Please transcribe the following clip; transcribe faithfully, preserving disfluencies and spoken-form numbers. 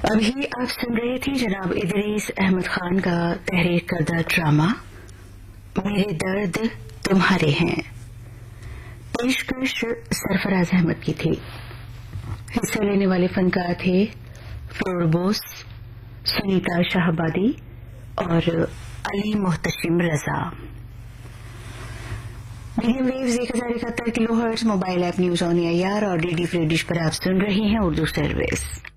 अभी आप सुन रहे थे जनाब इदरीस अहमद खान का तहरीर करदा ड्रामा मेरे दर्द तुम्हारे हैं। पेशकश सरफराज अहमद की थी। हिस्सा लेने वाले फनकार थे फ्लोर बोस, सुनीता शाहबादी और अली मोहतशिम रजा। मीडियम वेव्स एक हजार इकहत्तर kilo hertz mobile app news on AIR और डीडी फ्री डिश पर आप सुन रहे हैं उर्दू सर्विस।